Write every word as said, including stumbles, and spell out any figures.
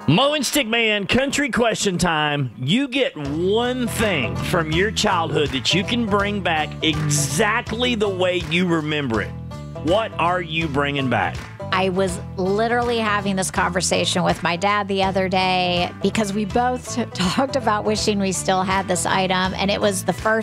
Mo and Stickman, country question time. You get one thing from your childhood that you can bring back exactly the way you remember it. What are you bringing back? I was literally having this conversation with my dad the other day because we both t- talked about wishing we still had this item, and it was the first